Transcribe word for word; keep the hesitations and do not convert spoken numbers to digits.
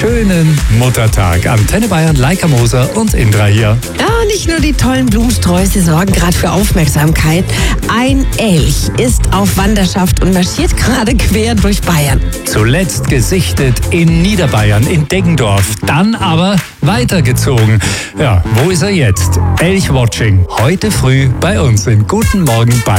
schönen Muttertag. Antenne Bayern, Leica Moser und Indra hier. Ja, nicht nur die tollen Blumensträuße sorgen gerade für Aufmerksamkeit. Ein Elch ist auf Wanderschaft und marschiert gerade quer durch Bayern. Zuletzt gesichtet in Niederbayern, in Deggendorf. Dann aber weitergezogen. Ja, wo ist er jetzt? Elchwatching. Heute früh bei uns in Guten Morgen Bayern.